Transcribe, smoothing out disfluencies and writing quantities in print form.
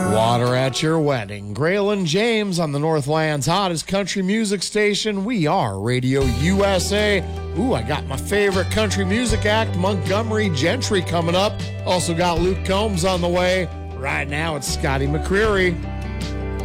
Water at your wedding. Graylin James on the Northland's hottest country music station. We are Radio USA. Ooh, I got my favorite country music act, Montgomery Gentry, coming up. Also got Luke Combs on the way. Right now, it's Scotty McCreery.